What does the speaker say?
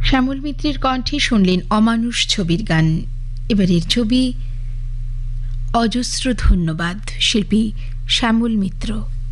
শ্যামল মিত্রের কণ্ঠে শুনলেন অমানুষ ছবির গান। এবারের ছবি অজস্র ধন্যবাদ, শিল্পী শ্যামল মিত্র।